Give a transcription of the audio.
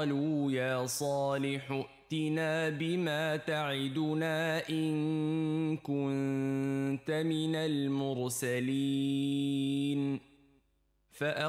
قالوا يا صالح ائتنا بما تعدنا إن كنت من المرسلين